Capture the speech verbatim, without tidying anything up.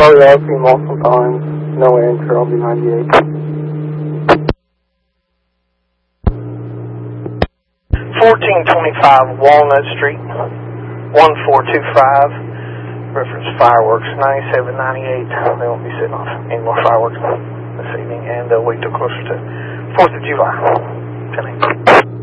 Sorry, I've seen multiple times. No answer. I'll be ninety-eight. fourteen twenty-five Walnut Street, one four two five. Reference fireworks, ninety-seven ninety-eight. They won't be setting off any more fireworks this evening, and they'll wait till closer to fourth of July. ten eight.